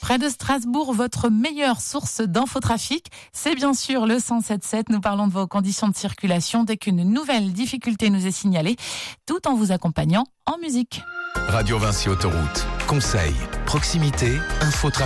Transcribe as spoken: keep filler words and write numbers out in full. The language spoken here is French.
Près de Strasbourg, votre meilleure source d'infotrafic, c'est bien sûr le cent sept sept. Nous parlons de vos conditions de circulation dès qu'une nouvelle difficulté nous est signalée, tout en vous accompagnant en musique. Radio Vinci Autoroute. Conseils, proximité, infotrafic.